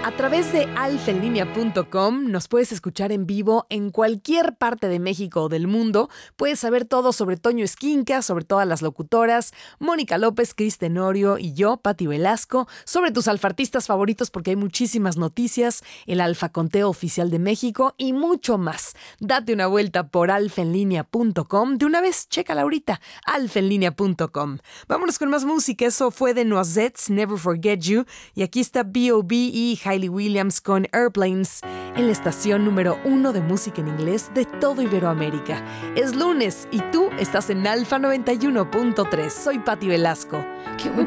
A través de alfaenlinea.com nos puedes escuchar en vivo en cualquier parte de México o del mundo. Puedes saber todo sobre Toño Esquinca, sobre todas las locutoras, Mónica López, Cris Tenorio y yo, Pati Velasco, sobre tus alfartistas favoritos porque hay muchísimas noticias, el Alfaconteo Oficial de México y mucho más. Date una vuelta por alfaenlinea.com. De una vez, chécala ahorita, alfaenlinea.com. Vámonos con más música. Eso fue de Noisettes, Never Forget You. Y aquí está B.O.B. y Hayley Williams con Airplanes en la estación número 1 de música en inglés de todo Iberoamérica. Es lunes y tú estás en Alfa 91.3. Soy Pati Velasco.